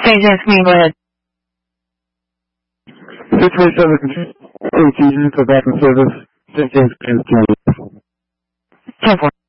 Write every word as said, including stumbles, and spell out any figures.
St. James, Queen, go ahead. six forty-seven, control, T, units are back in service. Saint James, Queen, ten four.